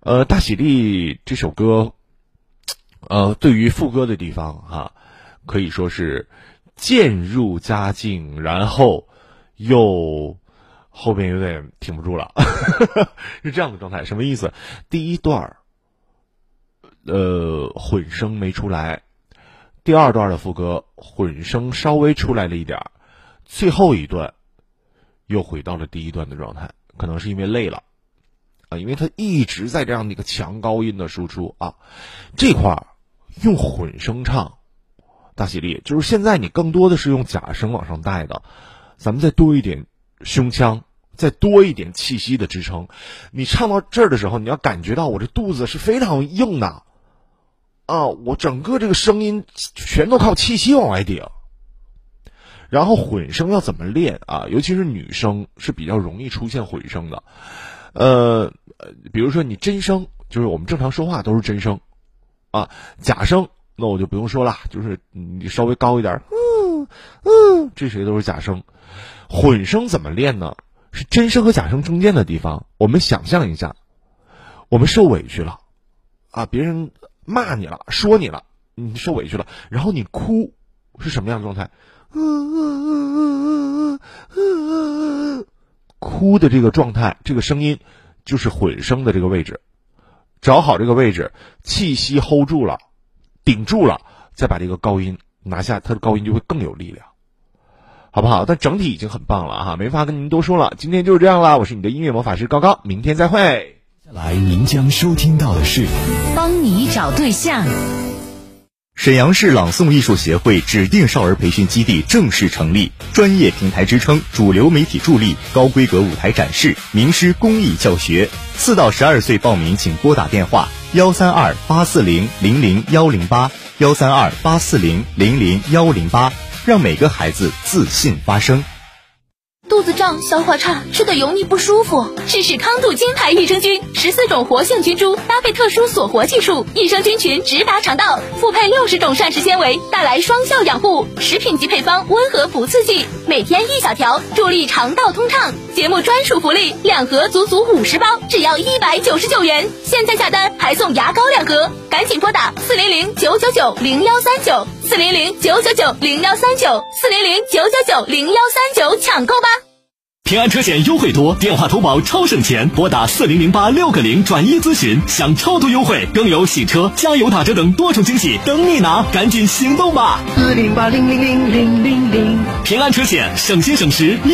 大喜力这首歌，对于副歌的地方可以说是渐入佳境，然后又后边有点挺不住了，是这样的状态。什么意思？第一段混声没出来，第二段的副歌混声稍微出来了一点，最后一段又回到了第一段的状态，可能是因为累了因为他一直在这样的一个强高音的输出这块用混声唱，大喜力就是现在你更多的是用假声往上带的，咱们再多一点胸腔，再多一点气息的支撑。你唱到这儿的时候，你要感觉到我这肚子是非常硬的我整个这个声音全都靠气息往外顶。然后混声要怎么练尤其是女生是比较容易出现混声的。比如说你真声，就是我们正常说话都是真声假声那我就不用说了，就是你稍微高一点这些都是假声。混声怎么练呢？是真声和假声中间的地方，我们想象一下，我们受委屈了别人骂你了，说你了，你受委屈了，然后你哭，是什么样的状态？哭的这个状态，这个声音就是混声的这个位置，找好这个位置，气息 hold 住了，顶住了，再把这个高音拿下，它的高音就会更有力量，好不好？但整体已经很棒了没法跟您多说了。今天就是这样啦，我是你的音乐魔法师高高，明天再会。 接下来您将收听到的是帮你找对象。 沈阳市朗诵艺术协会指定少儿培训基地正式成立，专业平台支撑，主流媒体助力，高规格舞台展示，名师公益教学。4到12岁报名请拨打电话132-840-00108，132-840-00108，让每个孩子自信发声。 肚子胀、消化差、吃的油腻不舒服，试试康度金牌益生菌，14种活性菌株搭配特殊锁活技术，益生菌群直达肠道，复配60种膳食纤维，带来双效养护。食品级配方，温和不刺激，每天1小条，助力肠道通畅。节目专属福利，2盒足足50包，只要199元。现在下单还送牙膏2盒，赶紧拨打400-999-0139，400-999-0139，400-999-0139，抢购吧！ 平安车险优惠多，电话投保超省钱，拨打4008-6个0转1咨询，享超多优惠，更有洗车、加油打折等多重惊喜等你拿，赶紧行动吧！ 408000000。 平安车险，省心省时。